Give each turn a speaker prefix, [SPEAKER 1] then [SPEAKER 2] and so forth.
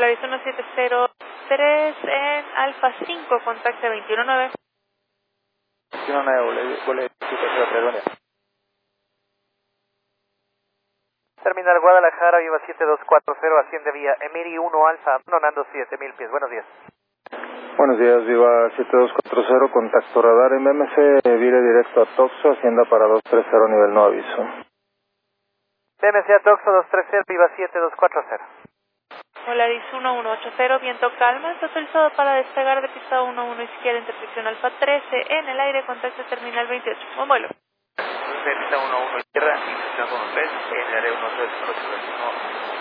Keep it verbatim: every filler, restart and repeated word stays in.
[SPEAKER 1] Polaris uno siete cero tres en Alfa cinco, contacte veintiuno nueve.
[SPEAKER 2] veintiuno nueve, vuelo tres. Terminal Guadalajara, viva siete dos cuatro cero, asciende vía Emiri uno Alfa, nonando siete mil pies. Buenos días.
[SPEAKER 3] Buenos días, viva siete dos cuatro cero, contacto radar M M C, vire directo a Toxo, hacienda para dos tres cero, nivel no aviso.
[SPEAKER 2] B M C a Toxo dos tres cero, viva siete dos cuatro cero.
[SPEAKER 1] Polaris uno uno ocho cero, viento calma, está autorizado para despegar de pista uno uno izquierda, intersección Alfa trece, en el aire, contacto terminal veintiocho. Buen vuelo.
[SPEAKER 2] Pista uno uno izquierda, intersección uno tres, en el área uno tres cero cero.